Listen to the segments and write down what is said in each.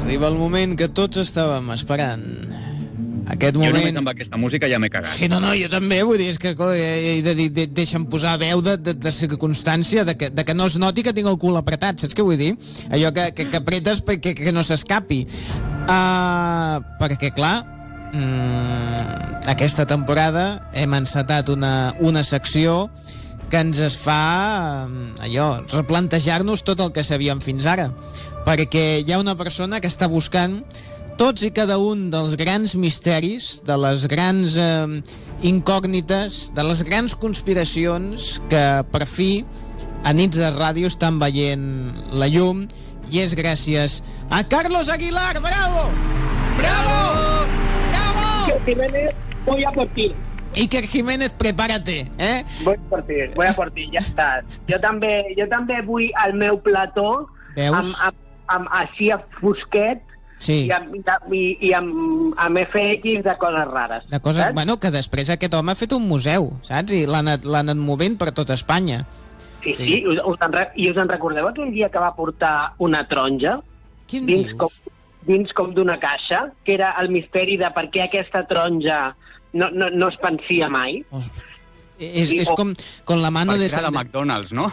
Arriba el moment que tots estàvem esperant. Aquest moment... Jo només amb aquesta música ja m'he cagat. Sí, no, jo també, vull dir, és que deixa'm posar veu de circumstància, de que no es noti que tinc el cul apretat, saps què vull dir? Allò que apretes que no s'escapi. Perquè, clar, aquesta temporada hem encetat una secció que ens es fa replantejar-nos tot el que sabíem fins ara, perquè hi ha una persona que està buscant tots i cada un dels grans misteris, de les grans incògnites, de les grans conspiracions que per fi a nits de ràdio estan veient la llum, i és gràcies a Carlos Aguilar. ¡Bravo! ¡Bravo! ¡Bravo! Jiménez, voy a por ti. Iker Jiménez, prepárate, ¿eh? Voy a por ti, ja està. Jo també vull el meu plató amb així a fosquet, sí, i amb FX de coses rares. De coses, bueno, que després aquest home ha fet un museu, saps? I l'ha anat movent per tota Espanya. Sí. I us en recordeu aquell dia que va portar una taronja? Quin dius? Dins com d'una caixa, que era el misteri de per què aquesta taronja no es pensia mai. És com la mano de... Perquè era de McDonald's, no?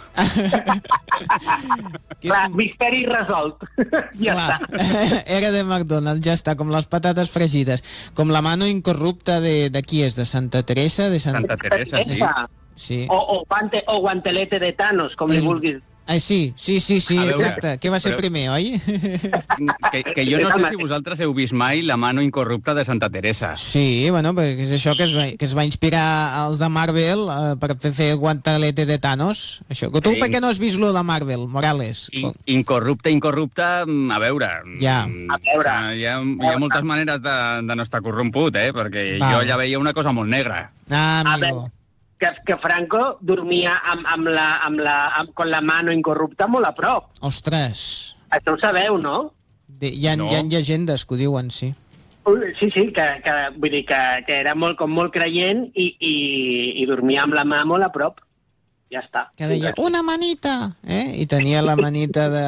Clar, misteri resolt. Ja està. Era de McDonald's, ja està, com les patates fregides. Com la mano incorrupta de qui és? De Santa Teresa? Santa Teresa, sí. Sí. O guantelete de Thanos, com li vulguis. Sí, exacte. Què va ser primer, oi? Que jo no sé si vosaltres heu vist mai La mano incorrupta de Santa Teresa. Sí, bueno, perquè és això que es va inspirar als de Marvel per fer el guantelete de Thanos. Això. Tu per què no has vist lo de Marvel, Morales? Incorrupta, a veure... Ja. Hi ha moltes maneres de no estar corromput, perquè jo allà veia una cosa molt negra. Amigo. Que Franco dormia amb la mano incorrupta molt a prop. Ostres. Això ho sabeu, no? Hi ha llegendes que ho diuen, sí. Sí, que vull dir que era molt creient i dormia amb la mà molt a prop. Ja està. Que deia, una manita, I tenia la manita de...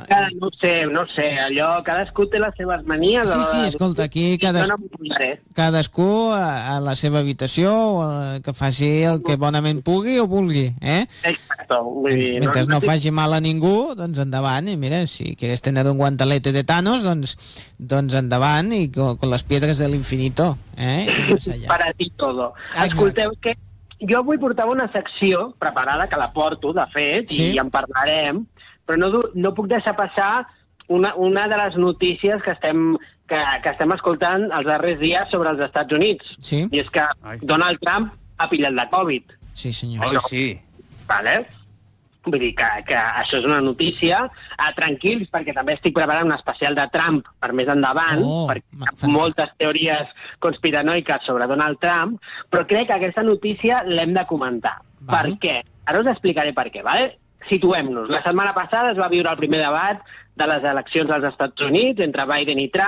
No sé, allò, cadascú té les seves manies. Sí, escolta, aquí cadascú a la seva habitació, que faci el que bonament pugui o vulgui, Exacto. Mentre no faci mal a ningú, doncs endavant, i mira, si quieres tener un guantelete de Thanos, doncs endavant, i con las piedras del infinito, Para ti todo. Escolteu, que jo avui portava una secció preparada, que la porto, de fet, i en parlarem, però no puc deixar passar una de les notícies que estem escoltant els darrers dies sobre els Estats Units. Sí. I és que Donald Trump ha pillat la Covid. Sí, senyor. Sí. Vale? Vull dir que això és una notícia. Tranquils, perquè també estic preparant un especial de Trump per més endavant, perquè hi ha moltes teories conspiranoiques sobre Donald Trump, però crec que aquesta notícia l'hem de comentar. Per què? Ara us explicaré per què, vale? Situem-nos. La setmana passada es va viure el primer debat de les eleccions als Estats Units entre Biden i Trump.